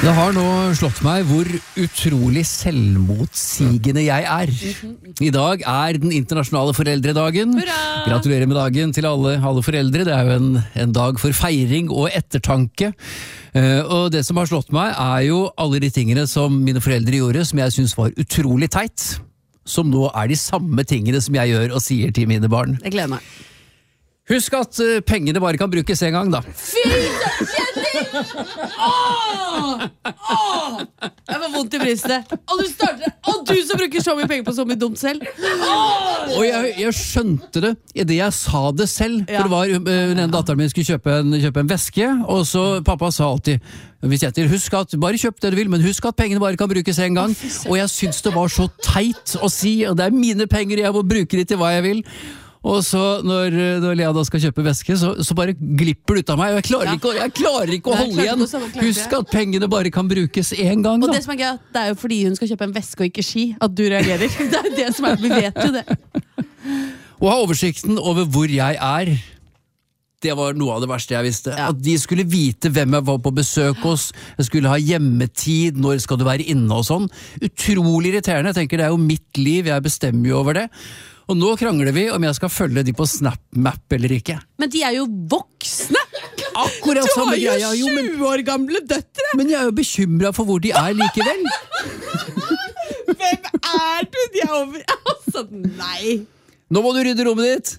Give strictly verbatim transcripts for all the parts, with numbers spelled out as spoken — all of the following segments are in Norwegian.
Det har nå slått meg hvor utrolig selvmotsigende jeg er. I dag er den internasjonale foreldredagen. Hurra! Gratulerer med dagen til alle, alle foreldre. Det er jo en, en dag for feiring og ettertanke. Uh, og det som har slått meg er jo alle de tingene som mine foreldre gjorde, som jeg synes var utrolig teit. Som nå er de samme tingene som jeg gjør og sier til mine barn. Jeg gleder meg. Husk at uh, pengene bare kan brukes en gang, da. Fy, Kjetil! Åh! Åh! Jeg var vondt i brystet. Og du starter, og du som bruker så mye penger på så mye dumt selv. Åh! Og jeg, jeg skjønte det i det jeg sa det selv. Ja. For det var, uh, den datteren min skulle kjøpe en, kjøpe en veske, og så pappa sa alltid, hvis jeg til, husk at, bare kjøp det du vil, men husk at pengene bare kan brukes en gang. Og jeg synes det var så teit å si, og det er mine penger, jeg må bruke de til hva jeg vil. Og så når, når Lea da skal kjøpe veske, så, så bare glipper det ut av meg, og jeg klarer ikke, jeg klarer ikke å Nei, holde igjen. ikke å Husk at pengene bare kan brukes en gang, Og da. det som er gøy, det er jo fordi hun skal kjøpe en veske og ikke ski, at du reagerer. Det er det som er, vi vet jo det. Å ha oversikten over hvor jeg er, det var noe av det verste jeg visste. Ja. At de skulle vite hvem jeg var på besøk hos, jeg skulle ha hjemmetid, når skal du være inne og sånn. Utrolig irriterende, jeg tenker det er jo mitt liv, jeg bestemmer jo over det. Og nå krangler vi om jeg skal følge de på SnapMap eller ikke. Men de er jo voksne! Akkurat Du samme har jo greia, jo, men, tjue år gamle døtre! men jeg er jo bekymret for hvor de er likevel. Hvem er du? De er over... Altså, nei! Nå må du rydde rommet ditt!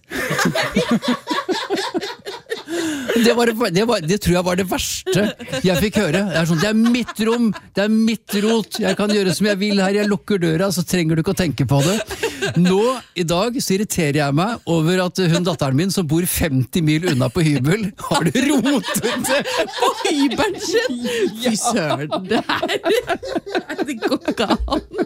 Det, var, det, var, det tror jeg var det verste jeg fikk høre. Det er sånn, det er mitt rom, det er mitt rot, jeg kan gjøre som jeg vil her, jeg lukker døra, så trenger du ikke å tenke på det. Nå, i dag, så irriterer jeg meg over at hun datteren min, som bor femti mil unna på hybel, har det rotete På hybelen sin! Fy søren, det her det går ikke an.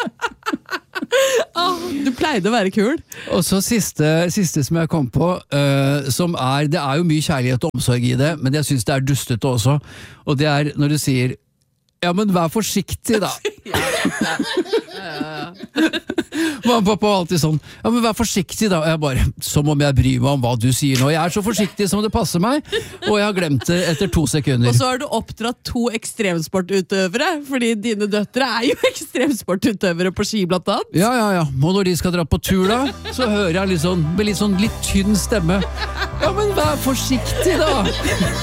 Åh, du pleide å være kul. Og så siste, siste som jeg kom på, uh, som er, det er jo mye kjærlighet og omsorg i det, men jeg synes det er dustete også, og det er når du sier, ja, men vær forsiktig da. Ja, ja, ja, ja. Mamma og pappa var alltid sånn, ja, men vær forsiktig da. Og jeg bare, som om jeg bryr meg om hva du sier nå. Jeg er så forsiktig som det passer meg, og jeg har glemt det etter to sekunder. Og så har du oppdratt to ekstremsportutøvere, fordi dine døtre er jo ekstremsportutøvere på ski blant annet. Ja, ja, ja. Og når de skal dra på tur da, så hører jeg litt sånn, med litt sånn litt tynn stemme, ja, men vær forsiktig da.